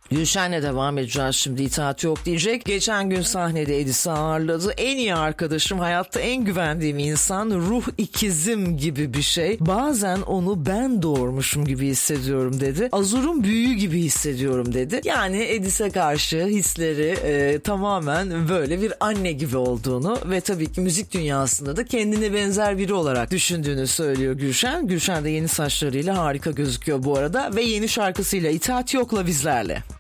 Gülşen'le devam edeceğiz şimdi. İtaat yok diyecek. Geçen gün sahnede Edis'i ağırladı. En iyi arkadaşım, hayatta en güvendiğim insan, ruh ikizim gibi bir şey. Bazen onu ben doğurmuşum gibi hissediyorum dedi. Azur'un büyüğü gibi hissediyorum dedi. Yani Edis'e karşı hisleri tamamen böyle bir anne gibi olduğunu ve tabii ki müzik dünyasında da kendine benzer biri olarak düşündüğünü söylüyor Gülşen. Gülşen de yeni saçlarıyla harika gözüküyor bu arada ve yeni şarkısıyla İtaat Yok'la bizlerle.